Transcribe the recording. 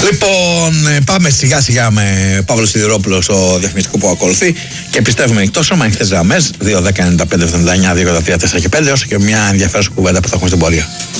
Λοιπόν, πάμε σιγά σιγά με Παύλο Σιδηρόπουλο στο διαφημιστικό που ακολουθεί και πιστεύουμε εκτός με ανοιχτές γραμμές 2-10-95-79-2-83-4 και 5, όσο και μια ενδιαφέρουσα κουβέντα που θα έχουμε στην πορεία.